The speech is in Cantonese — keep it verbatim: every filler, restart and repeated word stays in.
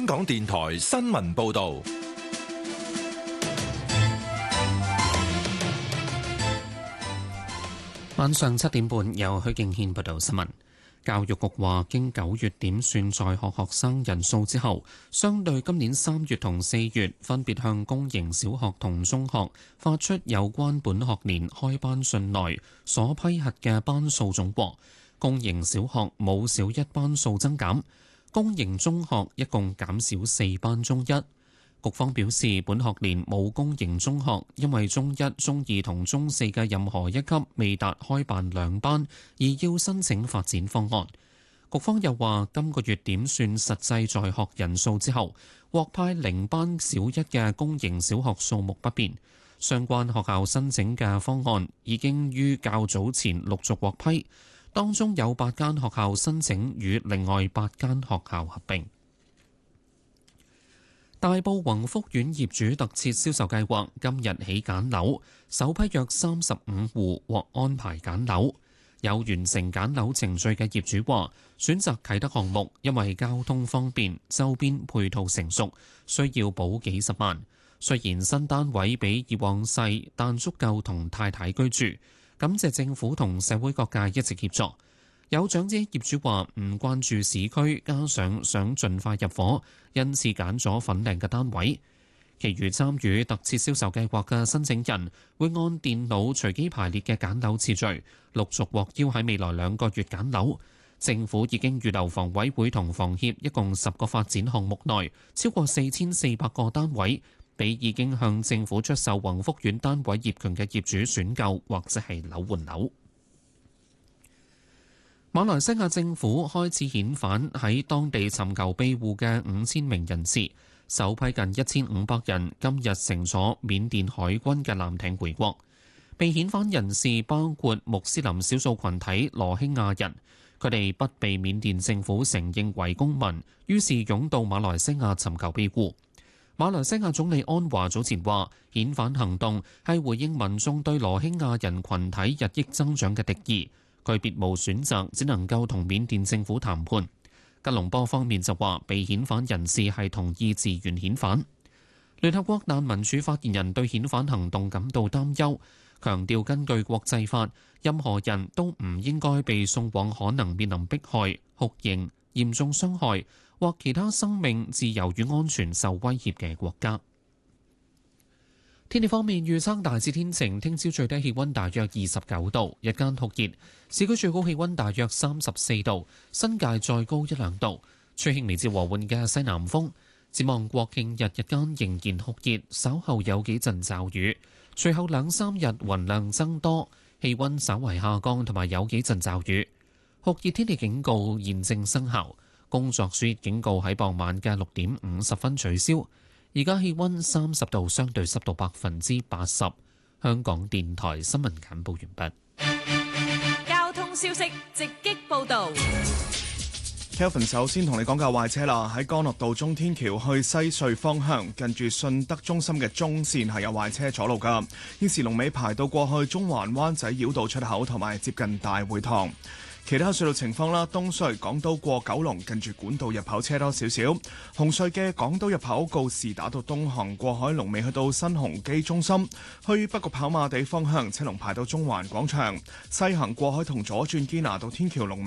港電台新聞報道。 晚上七點半，由許敬軒報道新聞。教育局話，經九月點算在學學生人數之後，相對今年三月同四月分別向公營小學同中學發出有關本學年開班信內所批核嘅班數總和，公營小學冇小一班數增減，公營中學一共減少四班中一。局方表示，本學年冇公營中學因為中一、中二同中四嘅任何一級未達開辦兩班，而要申請發展方案。局方又話，今個月點算實際在學人數之後，獲派零班小一嘅公營小學數目不變。相關學校申請嘅方案已經於較早前陸續獲批，當中有八間學校申請與另外八間學校合併。大埔宏福苑業主特設銷售計劃今日起揀樓，首批約三十五戶獲安排揀樓。有完成揀樓程序嘅業主話，選擇啟德項目，因為交通方便，周邊配套成熟，需要補幾十萬。雖然新單位比以往細，但足夠同太太居住。感謝政府同社會各界一直協助。有長者業主話唔關注市區，加上想盡快入伙，因此揀咗粉嶺嘅單位。其餘參與特設銷售計劃嘅申請人會按電腦隨機排列嘅揀樓次序，陸續獲邀喺未來兩個月揀樓。政府已經預留房委會同房協一共十個發展項目內超過四千四百個單位，俾已經向政府出售宏福苑單位業權嘅業主選購或者係樓換樓。馬來西亞政府開始遣返喺當地尋求庇護嘅五千名人士，首批近一千五百人今日乘坐緬甸海軍嘅艦艇回國。被遣返人士包括穆斯林少數群體羅興亞人，佢哋不被緬甸政府承認為公民，於是湧到馬來西亞尋求庇護。馬來西亞總理安華早前話，遣返行動係回應民眾對羅興亞人群體日益增長嘅敵意。佢別無選擇，只能夠同緬甸政府談判。吉隆坡方面就話，被遣返人士係同意自願遣返。聯合國難民署發言人對遣返行動感到擔憂，強調根據國際法，任何人都唔應該被送往可能面臨迫害、酷刑、嚴重傷害或其他生命、自由與安全受威脅嘅國家。天氣方面，預測大致天晴，聽朝最低氣溫大約二十九度，日間酷熱，市區最高氣溫大約三十四度，新界再高一兩度，吹輕微至和緩嘅西南風。展望國慶日日間仍然酷熱，稍後有幾陣驟雨，隨後兩三日雲量增多，氣溫稍為下降，同埋有幾陣驟雨。酷熱天氣警告現正生效，工作暑熱警告喺傍晚嘅六點五十分取消。而家氣溫三十度，相對濕度百分之八十。香港電台新聞簡報完畢。交通消息直擊報道。 Kelvin 首先同你講架壞車啦，喺干諾道中天橋去西隧方向，近住信德中心嘅中線係有壞車阻路噶。現時龍尾排到過去中環灣仔繞道出口同埋接近大會堂。其他隧道情況啦，東隧港島過九龍近住管道入口車多少少，紅隧嘅港島入口告士打道東行過海龍尾去到新鴻基中心，去北角跑馬地方向車龍排到中環廣場，西行過海同左轉堅拿道天橋龍